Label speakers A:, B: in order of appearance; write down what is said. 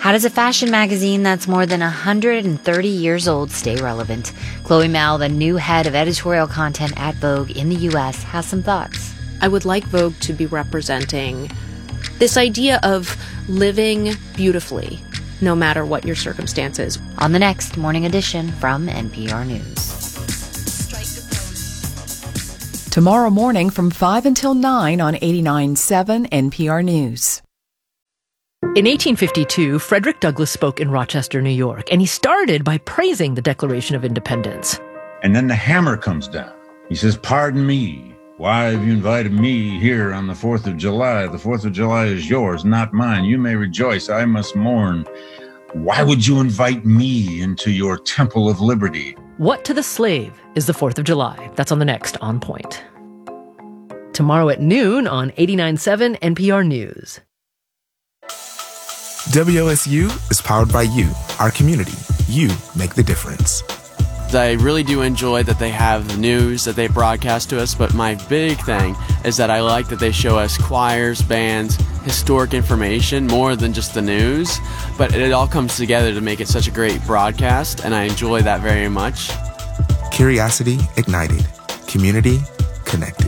A: How does a fashion magazine that's more than 130 years old stay relevant? Chloe Mao, the new head of editorial content at Vogue in the U.S., has some thoughts.
B: I would like Vogue to be representing this idea of living beautifully, no matter what your circumstances.
A: On the next Morning Edition from NPR News.
C: Tomorrow morning from 5 until 9 on 89.7 NPR News.
D: In 1852, Frederick Douglass spoke in Rochester, New York, and he started by praising the Declaration of Independence.
E: And then the hammer comes down. He says, "Pardon me. Why have you invited me here on the 4th of July? The 4th of July is yours, not mine. You may rejoice. I must mourn. Why would you invite me into your temple of liberty?"
D: What to the slave is the 4th of July? That's on the next On Point. Tomorrow at noon on 89.7 NPR News.
F: WOSU is powered by you, our community. You make the difference.
G: I really do enjoy that they have the news that they broadcast to us, but my big thing is that I like that they show us choirs, bands, historic information more than just the news, but it all comes together to make it such a great broadcast, and I enjoy that very much.
F: Curiosity ignited. Community connected.